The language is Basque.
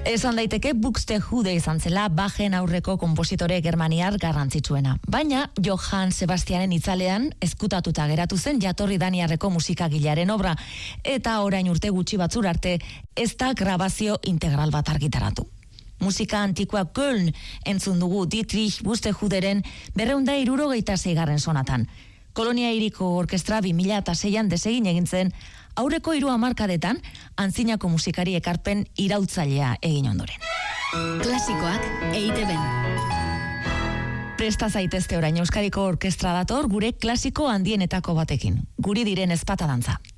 Esan daiteke Buxtehude izan zela Bachen aurreko konpositore germaniar garrantzitsuena. Baina Johann Sebastianen itzalean ezkutatuta geratu zen jatorri daniarreko musikagilaren obra, eta orain urte gutxi batzur arte ez da grabazio integral bat argitaratu. Musika antikoa Köln entzun dugu Dietrich Buxtehuderen 266. sonatan. Kolonia Hiriko Orkestra 2006an desegin egin zen, aurreko 3 hamarkadetan antzinako musikari ekarpen irautzailea egin ondoren. Klasikoak EITB-n. Presta zaitezte orain Euskadiko Orkestra dator gure klasiko handienetako batekin. Guri diren ezpata dantza.